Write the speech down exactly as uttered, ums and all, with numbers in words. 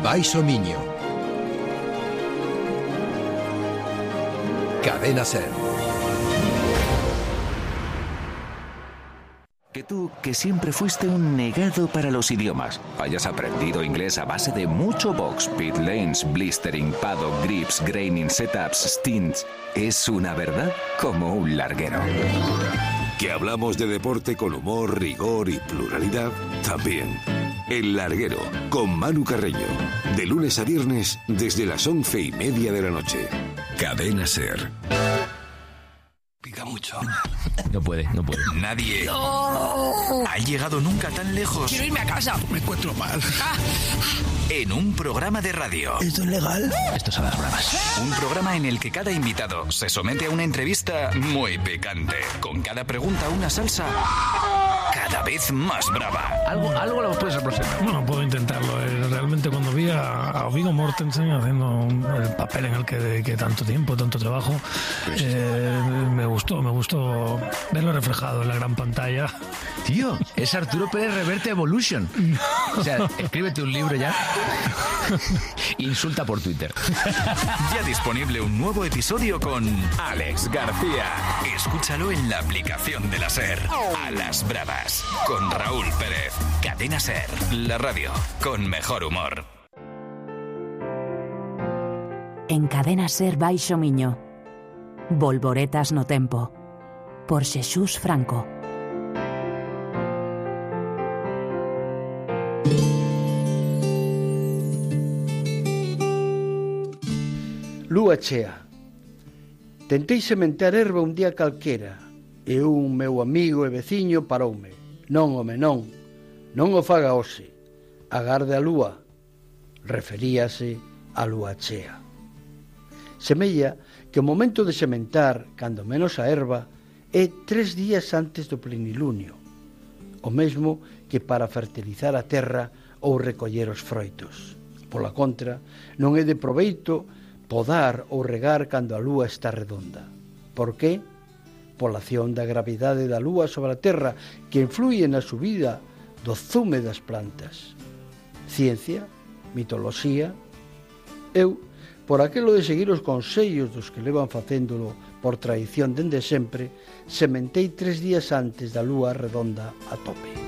Baixo Miño. Cadena Ser. Que tú, que siempre fuiste un negado para los idiomas, hayas aprendido inglés a base de mucho box, pit lanes, blistering, paddock, grips, graining, setups, stints, es una verdad como un larguero. Que hablamos de deporte con humor, rigor y pluralidad, también. El Larguero, con Manu Carreño, de lunes a viernes desde las once y media de la noche. Cadena Ser. Pica mucho. No puede, no puede. Nadie No. ha llegado nunca tan lejos. Quiero irme a casa. Me encuentro mal. Ah. En un programa de radio. ¿Esto es legal? Esto son las bravas. Un programa en el que cada invitado se somete a una entrevista muy picante. Con cada pregunta una salsa cada vez más brava. Algo, algo lo puedes representar. Bueno, puedo intentarlo. Eh, Realmente cuando vi a, a Viggo Mortensen haciendo el papel en el que dediqué tanto tiempo, tanto trabajo, eh, me gustó, me gustó verlo reflejado en la gran pantalla. Tío, es Arturo Pérez Reverte Evolution. O sea, escríbete un libro ya. Insulta por Twitter. Ya disponible un nuevo episodio con Alex García. Escúchalo en la aplicación de la Ser. A las bravas. Con Raúl Pérez. Cadena Ser. La radio con mejor humor. En Cadena Ser Baixo Miño. Volvoretas no tempo. Por Xesús Franco. Lúa chea. Tentei sementar erva un día calquera e un meu amigo e veciño paroume. Non, home, non. Non o faga hoxe. Agarde a lúa. Referíase a lúa chea. Semella que o momento de sementar, cando menos a erva, é tres días antes do plenilunio. O mesmo que para fertilizar a terra ou recoller os froitos. Pola contra, non é de proveito podar ou regar cando a lúa está redonda. Por qué? Pola acción da gravidade da lúa sobre a terra que influye na subida do zume das plantas. Ciencia, mitoloxía. Eu, por aquelo de seguir os consellos dos que levan facéndolo por tradición dende sempre, sementei tres días antes da lúa redonda a tope.